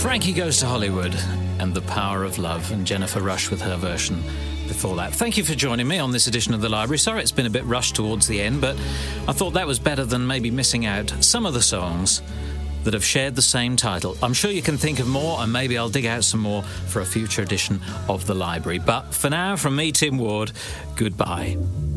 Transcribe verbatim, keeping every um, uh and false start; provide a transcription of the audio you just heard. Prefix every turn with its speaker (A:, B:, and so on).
A: Frankie Goes to Hollywood and The Power of Love, and Jennifer Rush with her version before that. Thank you for joining me on this edition of The Library. Sorry it's been a bit rushed towards the end, but I thought that was better than maybe missing out some of the songs that have shared the same title. I'm sure you can think of more, and maybe I'll dig out some more for a future edition of The Library. But for now, from me, Tim Ward, goodbye.